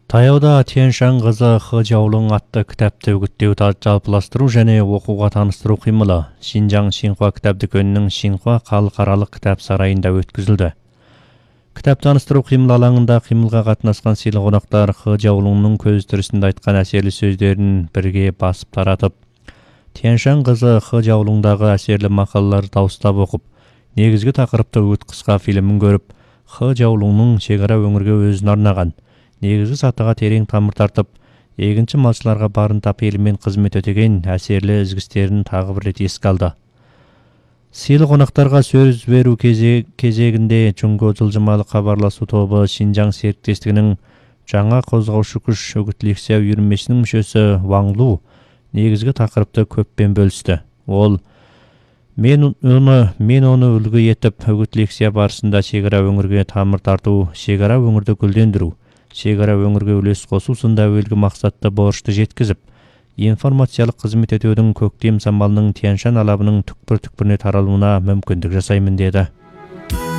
Таяуда Тянь-Шань қызы Хы Жаолың атты кітапты үгіттеу жалпыластыру және оқуға таныстыру қимылы Шинжаң Синхуа кітап дүкенінің Синхуа халықаралық кітап сарайында өткізілді. Кітап таныстыру қимыл алаңында қимылға қатынасқан сыйлы қонақтар Хы Жаолыңның көз тірісінде айтқан әсерлі сөздерін бірге басып таратып, Тянь-Шань қызы Хы Жаолыңдағы әсерлі мақалаларды дауыстап оқып, негізгі тақырыпты өт қысқа фильмін көріп, Хы Жаолыңның шекара өңірге өзін арнаған негізгі сатыға терең тамыр тартып, егінші малшыларға барынта пейілмен қызмет өтеген әсерлі ізгістерін тағы бір рет еске алды. Сыйлы қонақтарға сөз беру кезегінде Чунго жылжымалы хабарласу тобы Шинжаң серіктестігінің жаңа қозғаушы күш үгіт лекция үйірмесінің мүшесі Ваң Лу негізгі тақырыпты көппен бөлісті. Ол Мен оны үлгі етіп, үгіт лекция барысында шекара өңірге тамыр тарту, шекара өңірді гүлдендіру, шекара өңірге үлес қосу сынды әуелгі мақсатты борышты жеткізіп, информациялық қызмет етудің көктем самалының Тянь-Шань алабының түкпір-түкпіріне таралуына мүмкіндік жасаймын деді.